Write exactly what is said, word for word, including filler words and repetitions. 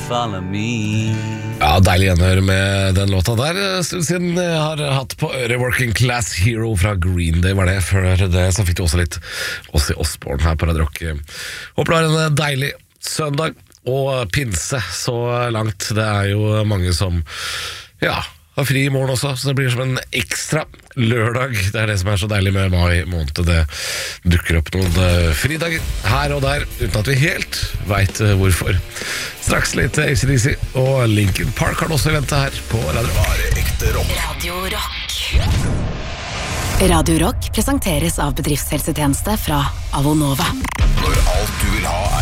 follow me. Ja, deilig gjenhør med den låta der. Stund siden jeg har hatt på øret Working Class Hero fra Green Day var det. Før det så fikk du også litt Ozzy Osbourne her på Radio Rock. Håper du har en deilig søndag og pinse så langt. Det er jo mange som ja, har fri i morgen også, så det blir som en ekstra lørdag. Det er det som er så deilig med mai måned. Det dukker opp noen fridager her og der, uten at vi helt vet hvorfor. Straks litt A C D C og Linkin Park har også ventet her på Radio Rock. Ekte rock. Radio Rock. Radio Rock presenteres av bedriftshelsetjeneste fra Avonova. Når alt du vil ha er